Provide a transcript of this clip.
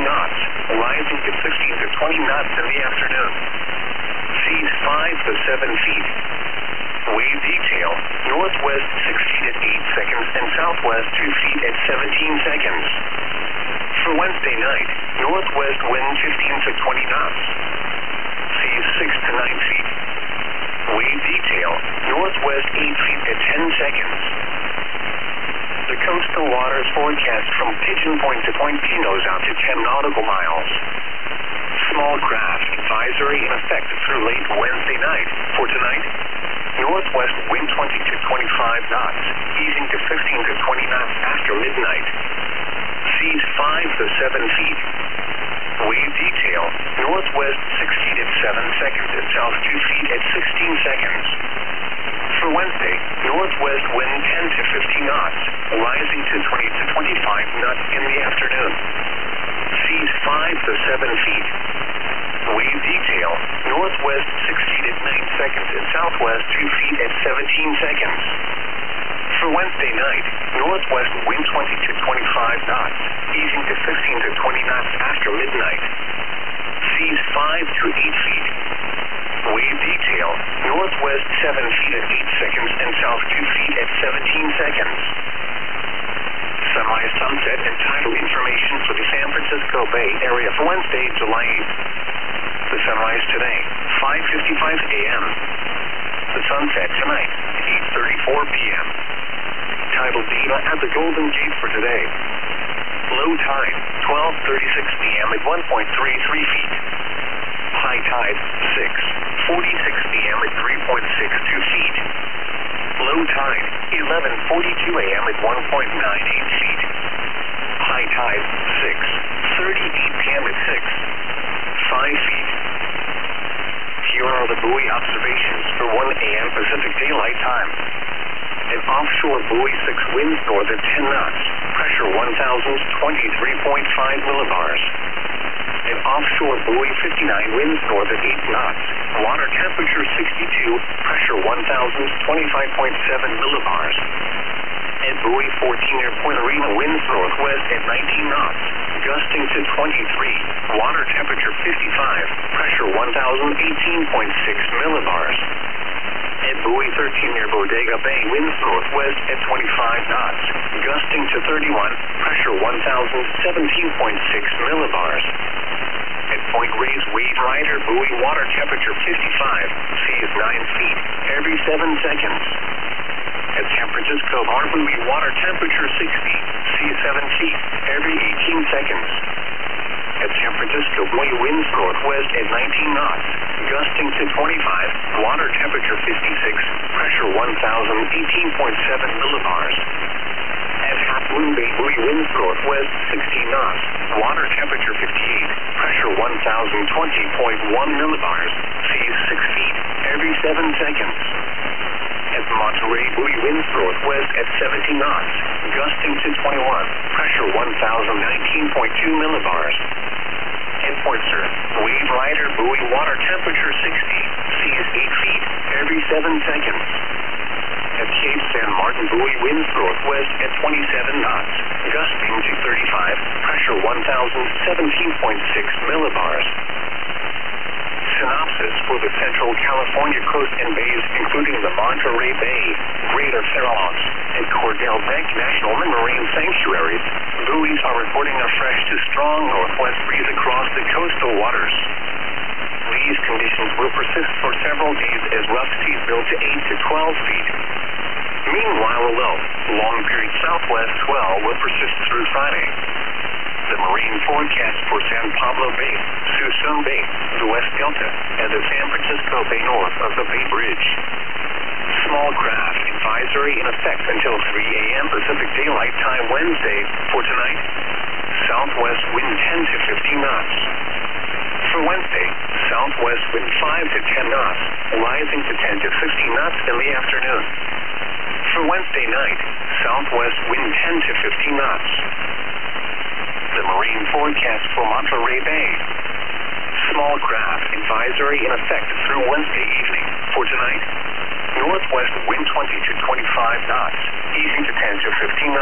knots, rising to 15 to 20 knots in the afternoon. Seas 5 to 7 feet. Wave detail, northwest 6 feet at 8 seconds and southwest 2 feet at 17 seconds. For Wednesday night, northwest wind 15 to 20 knots. Seas 6 to 9 feet. Wave detail, northwest 8 feet at 10 seconds. The coastal waters forecast from Pigeon Point to Point Pinos out to 10 nautical miles. Small craft advisory in effect through late Wednesday night. For tonight, northwest wind 20 to 25 knots, easing to 15 to 20 knots after midnight. Seas 5 to 7 feet. Wave detail, northwest 6 feet at 7 seconds and south 2 feet at 16 seconds. For Wednesday, northwest wind 10 to 15 knots, rising to 20 to 25 knots in the afternoon. Seas 5 to 7 feet. Wave detail, northwest 6 feet at 9 seconds and southwest 2 feet at 17 seconds. For Wednesday night, northwest wind 20 to 25 knots, easing to 15 to 20 knots after midnight. Seas 5 to 8 feet. Wave detail, northwest 7 feet at 8 seconds and south 2 feet at 17 seconds. Sunrise, sunset, and tidal information for the San Francisco Bay Area for Wednesday, July 8th. The sunrise today, 5:55 a.m. The sunset tonight, 8:34 p.m. Tidal data at the Golden Gate for today. Low tide, 12:36 p.m. at 1.33 feet. High tide, 6:46 p.m. at 3.62 feet. Low tide, 11:42 a.m. at 1.98 feet. High tide, 6:38 p.m. at 5 feet. Here are the buoy observations for 1 a.m. Pacific Daylight Time. An offshore buoy 6 winds north at 10 knots, pressure 1,023.5 millibars. An offshore buoy 59 winds north at 8 knots, water temperature 62, pressure 1,025.7 millibars. And buoy 14 near Point Arena winds northwest at 19 knots, gusting to 23, water temperature 55, pressure 1,018.6 millibars. And buoy 13 near Bodega Bay winds northwest at 25 knots, gusting to 31, pressure 1,017.6 millibars. At Point Reyes Wave Rider buoy water temperature 55, seas 9 feet, every 7 seconds. At San Francisco Bar buoy water temperature 60, seas 7 feet, every 18 seconds. At San Francisco buoy winds northwest at 19 knots, gusting to 25, water temperature 56, pressure 1,018.7 millibars. At Half Moon Bay buoy winds northwest 16 knots, water temperature 58, pressure 1,020.1 millibars, seas 6 feet, every 7 seconds. At Monterey buoy winds northwest at 17 knots, gusting to 21, pressure 1,019.2 millibars. At Point Sur, Wave Rider buoy water temperature 60, seas 8 feet, every 7 seconds. At Cape San Martin buoy winds northwest at 27 knots, gusting to 35, pressure 1,017.6 millibars. Synopsis for the Central California coast and bays, including the Monterey Bay, Greater Farallones, and Cordell Bank National Marine Sanctuaries, buoys are reporting a fresh to strong northwest breeze across the coastal waters. These conditions will persist for several days as rough seas build to 8 to 12 feet. Meanwhile, a low, long-period southwest swell will persist through Friday. The marine forecast for San Pablo Bay, Suisun Bay, the West Delta, and the San Francisco Bay north of the Bay Bridge. Small craft advisory in effect until 3 a.m. Pacific Daylight Time Wednesday. For tonight, southwest wind 10 to 15 knots. For Wednesday, southwest wind 5 to 10 knots, rising to 10 to 15 knots in the afternoon. For Wednesday night, southwest wind 10 to 15 knots. The marine forecast for Monterey Bay. Small craft advisory in effect through Wednesday evening. For tonight, northwest wind 20 to 25 knots, easing to 10 to 15 knots.